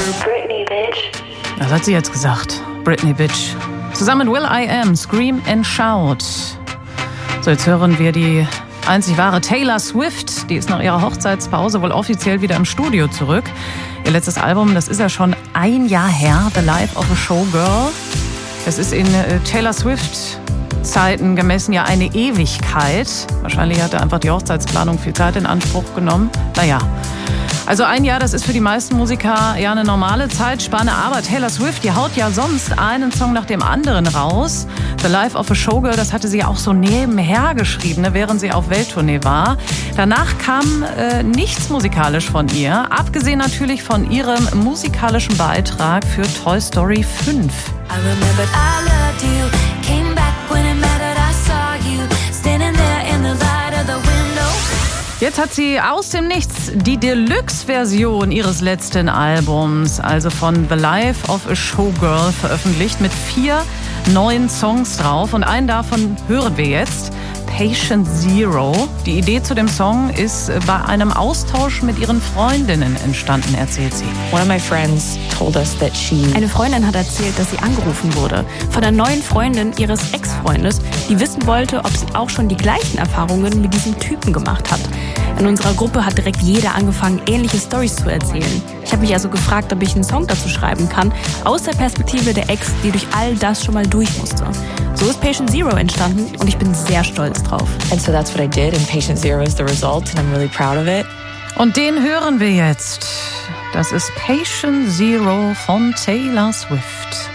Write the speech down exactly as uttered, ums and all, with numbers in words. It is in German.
Britney, bitch. Das hat sie jetzt gesagt. Britney, bitch. Zusammen mit Will I Am, Scream and Shout. So, jetzt hören wir die einzig wahre Taylor Swift. Die ist nach ihrer Hochzeitspause wohl offiziell wieder im Studio zurück. Ihr letztes Album, das ist ja schon ein Jahr her, The Life of a Showgirl. Es ist in äh, Taylor Swift Zeiten gemessen ja eine Ewigkeit. Wahrscheinlich hat er einfach die Hochzeitsplanung viel Zeit in Anspruch genommen. Naja, also ein Jahr, das ist für die meisten Musiker ja eine normale Zeitspanne. Aber Taylor Swift, die haut ja sonst einen Song nach dem anderen raus. The Life of a Showgirl, das hatte sie ja auch so nebenher geschrieben, ne, während sie auf Welttournee war. Danach kam äh, nichts musikalisch von ihr, abgesehen natürlich von ihrem musikalischen Beitrag für Toy Story fünf. I remembered I loved you, came back when it mattered, I saw you, standing there in the light of the window. Jetzt hat sie aus dem Nichts die Deluxe-Version ihres letzten Albums, also von The Life of a Showgirl, veröffentlicht mit vier neuen Songs drauf. Und einen davon hören wir jetzt, Patient Zero. Die Idee zu dem Song ist bei einem Austausch mit ihren Freundinnen entstanden, erzählt sie. One of my friends told us that she Eine Freundin hat erzählt, dass sie angerufen wurde von einer neuen Freundin ihres Ex-Freundes, die wissen wollte, ob sie auch schon die gleichen Erfahrungen mit diesem Typen gemacht hat. In unserer Gruppe hat direkt jeder angefangen, ähnliche Storys zu erzählen. Ich habe mich also gefragt, ob ich einen Song dazu schreiben kann, aus der Perspektive der Ex, die durch all das schon mal durch musste. So ist Patient Zero entstanden und ich bin sehr stolz drauf. and so that's what I did, and Patient Zero is the result, and I'm really proud of it. Und den hören wir jetzt. Das ist Patient Zero von Taylor Swift.